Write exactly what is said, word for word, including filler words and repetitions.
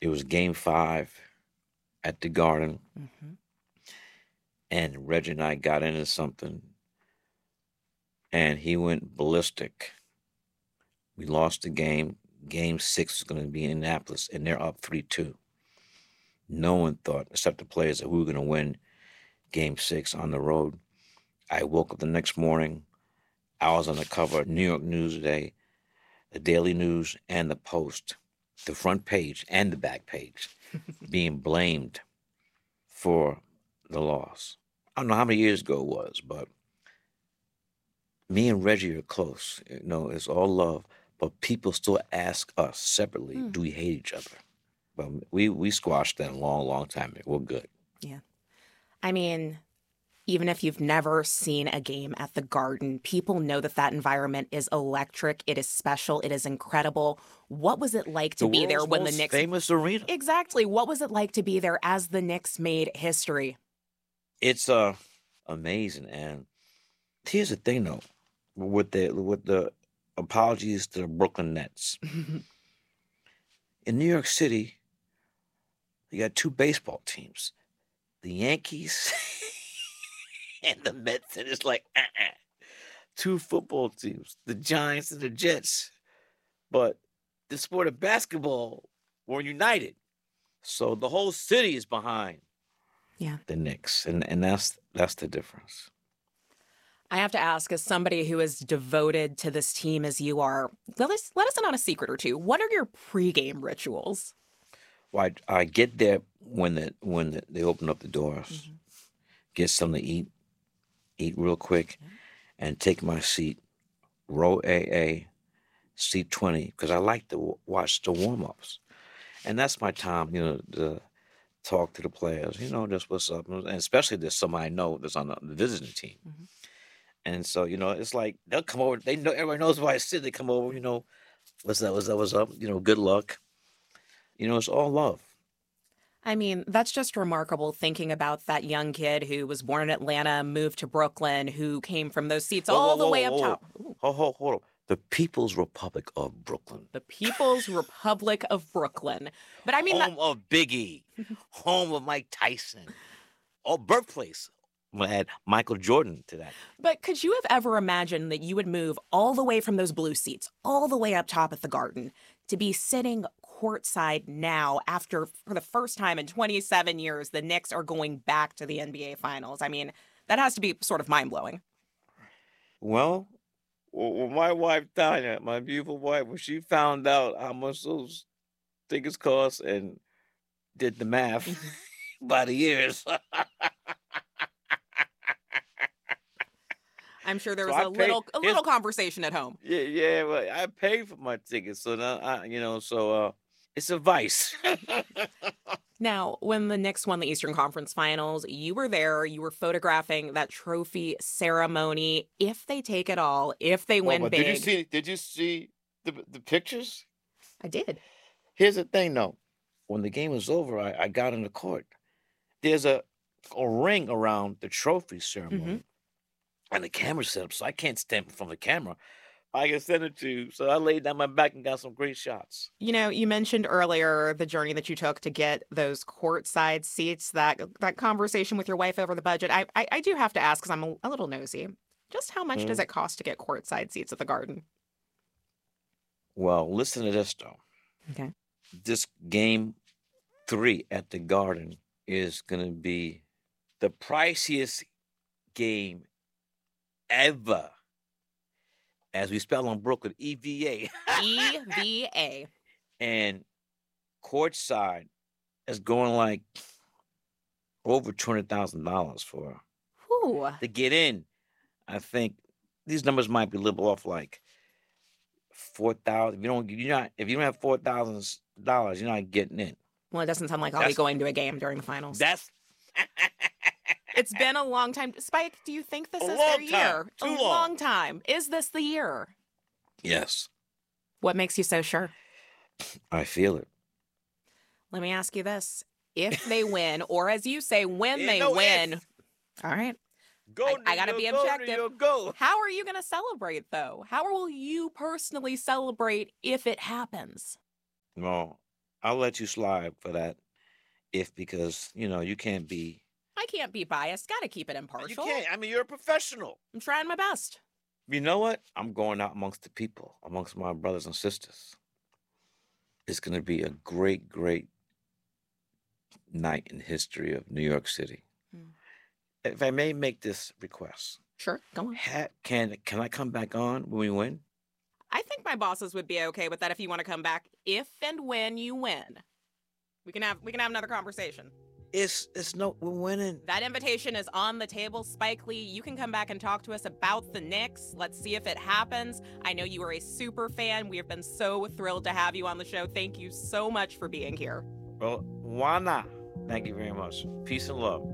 It was game five at the Garden, Mm-hmm. and Reggie and I got into something, and he went ballistic. We lost the game. Game six was going to be in Indianapolis, and they're up three two. No one thought, except the players, that we were going to win game six on the road. I woke up the next morning. I was on the cover of New York Newsday, the Daily News, and the Post, the front page and the back page, being blamed for the loss. I don't know how many years ago it was, but me and Reggie are close. You know, it's all love, but people still ask us separately, Mm. do we hate each other? But we we squashed that a long, long time ago. We're good. Yeah. I mean, even if you've never seen a game at the Garden, people know that that environment is electric. It is special. It is incredible. What was it like to The be there world's when most the Knicks... famous arena. Exactly. What was it like to be there as the Knicks made history? It's uh amazing. And here's the thing, though, with the with the apologies to the Brooklyn Nets. In New York City, you got two baseball teams, the Yankees and the Mets, and it's like uh-uh. Two football teams, the Giants and the Jets. But the sport of basketball were united. So the whole city is behind Yeah. the Knicks, and, and that's that's the difference. I have to ask, as somebody who is devoted to this team as you are, let us let us in on a secret or two. What are your pregame rituals? Well, I, I get there when the when the, they open up the doors, Mm-hmm. get something to eat, eat real quick, Yeah. and take my seat, row A A, seat twenty, because I like to w- watch the warm-ups. And that's my time, you know, to talk to the players, you know, just what's up. And especially there's somebody I know that's on the, the visiting team. Mhm. And so, you know, it's like they'll come over. They know everybody knows where I sit. They come over, you know, what's that, what's that, what's up? You know, good luck. You know, it's all love. I mean, that's just remarkable thinking about that young kid who was born in Atlanta, moved to Brooklyn, who came from those seats Whoa, all whoa, the whoa, way up whoa. top. Ooh. Hold, hold, hold on. The People's Republic of Brooklyn. The People's Republic of Brooklyn. But I mean, that, Home of Biggie. Home of Mike Tyson. Oh, birthplace. I'm going to add Michael Jordan to that. but could you have ever imagined that you would move all the way from those blue seats, all the way up top at the Garden, to be sitting courtside now after, for the first time in twenty-seven years, the Knicks are going back to the N B A Finals? I mean, that has to be sort of mind-blowing. Well, well, my wife, Tanya, my beautiful wife, when she found out how much those tickets cost and did the math by the years. I'm sure there So was I a paid- little a here's- little conversation at home. Yeah, yeah, but I paid for my tickets, so now I, you know, so uh, it's a vice. Now, when the Knicks won the Eastern Conference Finals, you were there. You were photographing that trophy ceremony. If they take it all, if they Well, win but big, did you see? Did you see the the pictures? I did. Here's the thing, though. When the game was over, I, I got in the court. There's a a ring around the trophy ceremony, and the camera set up, so I can't stand from the camera. I can send it to you. So I laid down my back and got some great shots. You know, you mentioned earlier the journey that you took to get those courtside seats. That that conversation with your wife over the budget. I I, I do have to ask because I'm a, a little nosy. Just how much does Mm. it cost to get courtside seats at the Garden? Well, listen to this, though. Okay. This game three at the Garden is going to be the priciest game ever. As we spell on Brooklyn, E V A. E V A. And courtside is going like over two hundred thousand dollars for Whew. to get in. I think these numbers might be a little off, like four thousand. If you don't, you're not. If you don't have four thousand dollars, you're not getting in. Well, it doesn't sound like I'll be That's- going to a game during the finals. That's It's been a long time. Spike, do you think this A is long their time. year? Too a long. long time. Is this the year? yes. What makes you so sure? I feel it. Let me ask you this. If they win, or as you say, when Yeah, they no win, if. all right. Go. I- I gotta New be York, go, New objective. York, Go. How are you going to celebrate, though? How will you personally celebrate if it happens? No, I'll let you slide for that if because, you know, you can't be. I can't be biased. Got to keep it You impartial. can't. I mean, you're a professional. I'm trying my best. You know what? I'm going out amongst the people, amongst my brothers and sisters. It's going to be a great, great night in history of New York City. Hmm. If I may make this request. Sure, go on. Ha- can can I come back on when we win? I think my bosses would be okay with that if you want to come back if and when you win. We can have we can have another conversation. It's it's no we're winning. That invitation is on the table, Spike Lee. You can come back and talk to us about the Knicks. Let's see if it happens. I know you are a super fan. We have been so thrilled to have you on the show. Thank you so much for being here. Well, why not? Thank you very much. Peace and love.